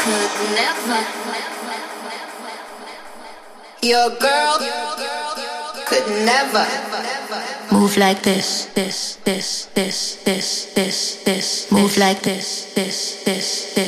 Your girl could never move like this. Move like this.